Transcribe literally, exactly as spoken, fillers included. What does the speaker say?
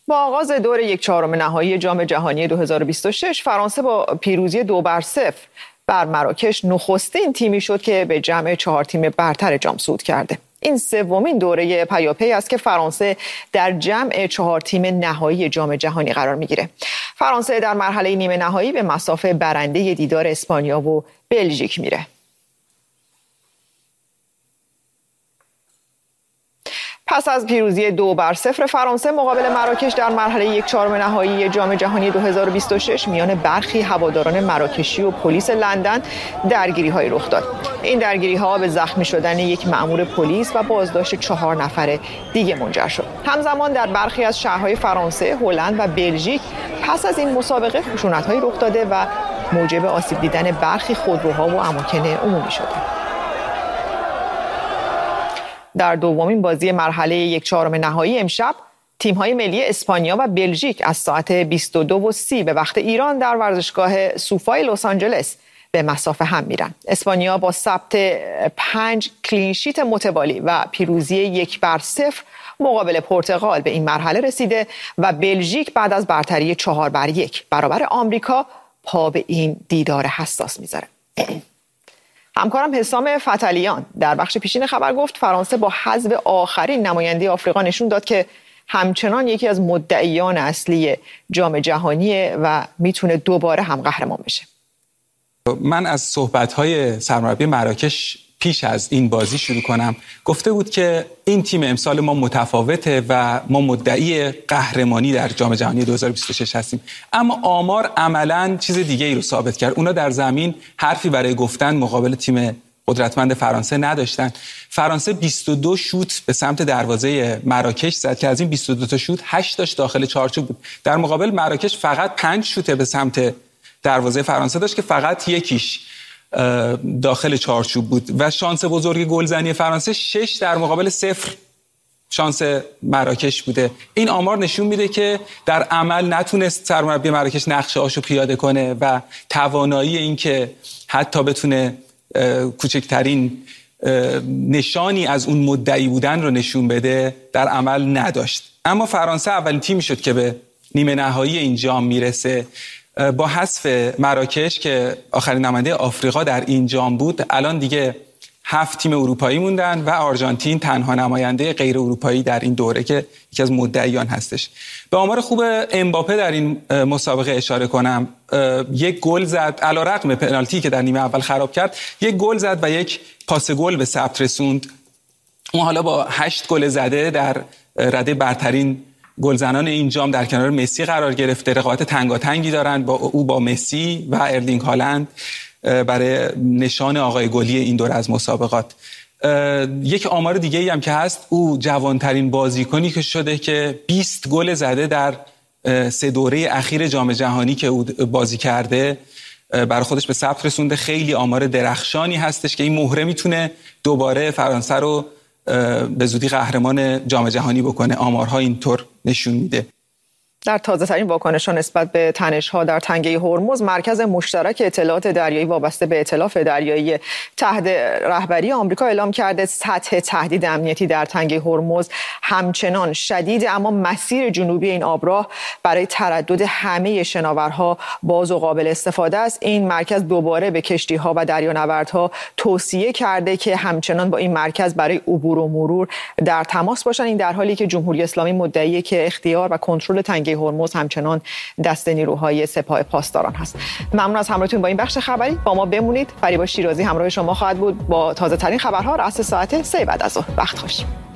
با آغاز دور یک چهارم نهایی جام جهانی دو هزار و بیست و شش فرانسه با پیروزی دو بر صفر بر مراکش نخستین تیمی شد که به جمع چهار تیم برتر جام صعود کرده. این سومین دوره پیاپی است که فرانسه در جمع چهار تیم نهایی جام جهانی قرار میگیره. فرانسه در مرحله نیمه نهایی به مصاف برنده دیدار اسپانیا و بلژیک میره. پس از پیروزی دو بر صفر فرانسه مقابل مراکش در مرحله یک چهارم نهایی جام جهانی دو هزار و بیست و شش میان برخی هواداران مراکشی و پلیس لندن درگیری‌های رخ داد. این درگیری‌ها به زخمی شدن یک مأمور پلیس و بازداشت چهار نفر دیگه منجر شد. همزمان در برخی از شهرهای فرانسه، هلند و بلژیک پس از این مسابقه خشونت‌هایی رخ داده و موجب آسیب دیدن برخی خودروها و اماکن عمومی شده. در دومین بازی مرحله یک چهارم نهایی امشب تیم‌های ملی اسپانیا و بلژیک از ساعت بیست و دو و سی به وقت ایران در ورزشگاه سوفای لس آنجلس به مصاف هم میرن. اسپانیا با ثبت پنج کلینشیت متوالی و پیروزی یک بر صفر مقابل پرتغال به این مرحله رسیده و بلژیک بعد از برتری چهار بر یک برابر آمریکا پا به این دیدار حساس میذاره. همکارم حسام فتلیان در بخش پیشین خبر گفت فرانسه با حذف آخرین نماینده آفریقا نشون داد که همچنان یکی از مدعیان اصلی جام جهانیه و میتونه دوباره هم قهرمان بشه. من از صحبت‌های سرمربی مراکش پیش از این بازی شروع کنم. گفته بود که این تیم امسال ما متفاوته و ما مدعی قهرمانی در جام جهانی دو هزار و بیست و شش هستیم. اما آمار عملاً چیز دیگه ای رو ثابت کرد. اونا در زمین حرفی برای گفتن مقابل تیم قدرتمند فرانسه نداشتن. فرانسه بیست و دو شوت به سمت دروازه مراکش زد که از این بیست و دو تا شوت هشت تاش داخل چارچوب بود. در مقابل مراکش فقط پنج شوت به سمت دروازه فرانسه داشت که فقط یکیش داخل چارچوب بود و شانس بزرگ گلزنی فرانسه شش در مقابل صفر شانس مراکش بوده. این آمار نشون میده که در عمل نتونست سرمربی مراکش نقشه هاشو پیاده کنه و توانایی این که حتی بتونه کوچکترین نشانی از اون مدعی بودن رو نشون بده در عمل نداشت. اما فرانسه اولین تیمی شد که به نیمه نهایی این جام میرسه. با حذف مراکش که آخرین نماینده آفریقا در این جام بود، الان دیگه هفت تیم اروپایی موندن و آرژانتین تنها نماینده غیر اروپایی در این دوره که یکی از مدعیان هستش. به آمار خوب امباپه در این مسابقه اشاره کنم. یک گل زد علیرغم پنالتی که در نیمه اول خراب کرد، یک گل زد و یک پاس گل به ثبت رسوند. اون حالا با هشت گل زده در رده برترین گلزنان این جام در کنار مسی قرار گرفته. رقابت تنگاتنگی دارند با او با مسی و ارلینگ هالند برای نشان آقای گلی این دوره از مسابقات. یک آمار دیگه ای هم که هست، او جوانترین بازیکنی که شده که بیست گل زده در سه دوره اخیر جام جهانی که او بازی کرده برای خودش به ثبت رسونده. خیلی آمار درخشانی هستش که این مهره میتونه دوباره فرانسه رو به زودی قهرمان جام جهانی بکنه. آمارها اینطور نشون میده. در تازه ترین واکنش‌ها نسبت به تنش‌ها در تنگه هرمز، مرکز مشترک اطلاعات دریایی وابسته به ائتلاف دریایی تحت رهبری آمریکا اعلام کرده سطح تهدید امنیتی در تنگه هرمز همچنان شدید، اما مسیر جنوبی این آبراه برای تردد همه شناورها باز و قابل استفاده است. این مرکز دوباره به کشتی‌ها و دریانوردها توصیه کرده که همچنان با این مرکز برای عبور و مرور در تماس باشن. این در حالی که جمهوری اسلامی مدعیه که اختیار و کنترل تنگه هرمز همچنان دست نیروهای سپاه پاسداران هست. ممنون از همراهیتون با این بخش خبری. با ما بمونید. فریبا شیرازی همراه شما خواهد بود با تازه ترین خبرها رأس ساعت سه بعد از ظهر. وقت خوش.